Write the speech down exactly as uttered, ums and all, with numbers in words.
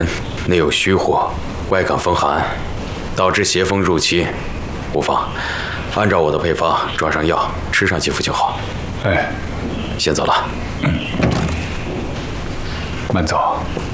内有虚火，外感风寒，导致邪风入侵。无妨，按照我的配方装上药，吃上几副就好。 哎， 先走了。 嗯，慢走。